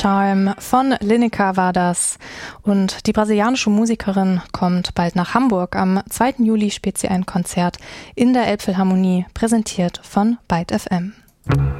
Charm von Lineker war das. Und die brasilianische Musikerin kommt bald nach Hamburg. Am 2. Juli spielt sie ein Konzert in der Elbphilharmonie, präsentiert von Byte FM.